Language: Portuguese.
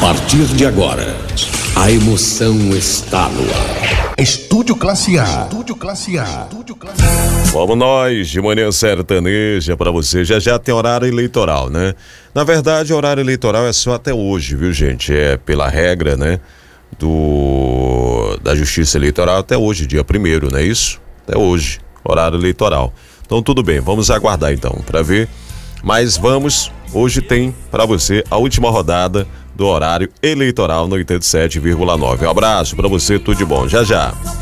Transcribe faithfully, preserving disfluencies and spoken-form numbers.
partir de agora, a emoção está no ar. Estúdio Classe A. Estúdio Classe A. Estúdio Classe A. Vamos nós, de manhã sertaneja pra você. Já já tem horário eleitoral, né? Na verdade, horário eleitoral é só até hoje, viu, gente? É pela regra, né? Do, da Justiça Eleitoral até hoje, dia primeiro, não é isso? Até hoje, horário eleitoral. Então tudo bem, vamos aguardar então pra ver. Mas vamos, hoje tem pra você a última rodada do horário eleitoral no oitenta e sete vírgula nove. Um abraço pra você, tudo de bom. Já já.